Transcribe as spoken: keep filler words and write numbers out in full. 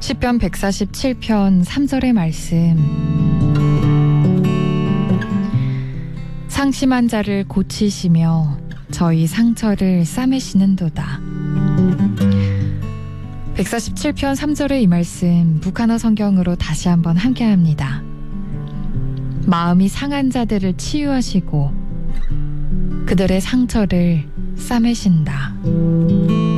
시편 백사십칠 편 삼 절의 말씀. 상심한 자를 고치시며 저희 상처를 싸매시는도다. 백사십칠 편 삼 절의 이 말씀 북한어 성경으로 다시 한번 함께합니다. 마음이 상한 자들을 치유하시고 그들의 상처를 싸매신다.